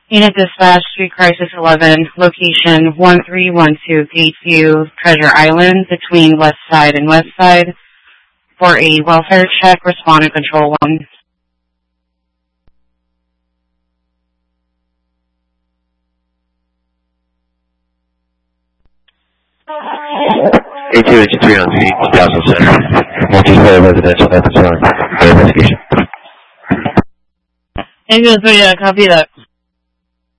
Unit Dispatch, Street Crisis 11, location 1312 Gateview, Treasure Island, between West Side and West Side. For a welfare check, respond to Control 1. A2H3 on the Castle Center. Multi-story residential episode for investigation. Ambulance, copy that.